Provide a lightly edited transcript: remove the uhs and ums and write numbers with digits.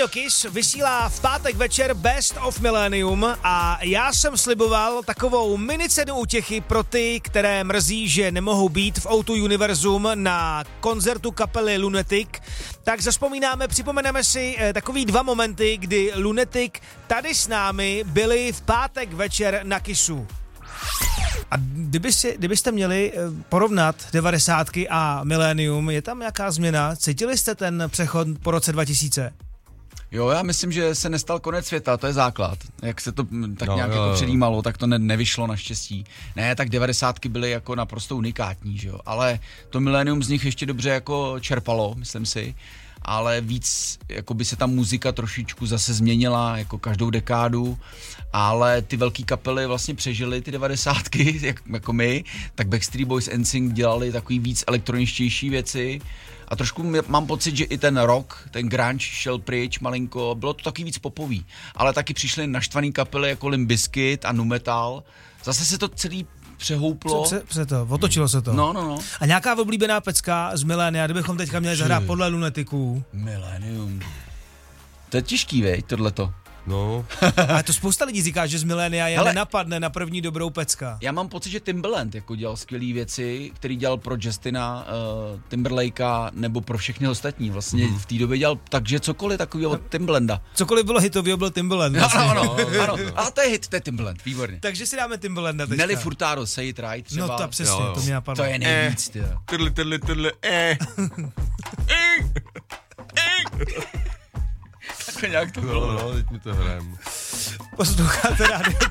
Rádio Kiss vysílá v pátek večer Best of Millennium a já jsem sliboval takovou minicenu útěchy pro ty, které mrzí, že nemohou být v O2 Univerzum na koncertu kapely Lunatic. Tak připomeneme si takový 2 momenty, kdy Lunatic tady s námi byli v pátek večer na Kissu. A kdybyste měli porovnat 90 a Millennium, je tam nějaká změna? Cítili jste ten přechod po roce 2000? Jo, já myslím, že se nestal konec světa, to je základ. Jak se to tak nějak jako předjímalo, tak to nevyšlo naštěstí. Ne, tak 90 byly jako naprosto unikátní, že jo. Ale to Millennium z nich ještě dobře jako čerpalo, myslím si. Ale víc, jako by se ta muzika trošičku zase změnila, jako každou dekádu, ale ty velký kapely vlastně přežily ty 90, jako my, tak Backstreet Boys, NSYNC dělali takový víc elektroničtější věci a trošku mám pocit, že i ten rock, ten grunge šel pryč malinko, bylo to taky víc popový, ale taky přišly naštvaný kapely jako Limp Bizkit a Nu Metal, zase se to celý přehouplo. Otočilo se to. No. A nějaká oblíbená pecka z Milénia, kdybychom teďka měli zahrát podle Lunaticů? Millennium. To je těžký, veď, tohleto. No. Ale to spousta lidí říká, že z Milénia je nenapadne na první dobrou pecka. Já mám pocit, že Timbaland jako dělal skvělý věci, který dělal pro Justina Timberlakea nebo pro všechny ostatní. Vlastně v té době dělal takže cokoliv takového od Timbalanda. Cokoliv bylo hitového, byl Timbaland. Vlastně. Ano. A to je hit, to je Timbaland, výborně. Takže si dáme Timbalanda teďka. Nelly Furtado, Say It Right třeba. No to přesně, to mě napadlo. To je nejvíc, ty. Tak nějak to bylo. No, teď mi to hrajeme. Posloucháte Rádio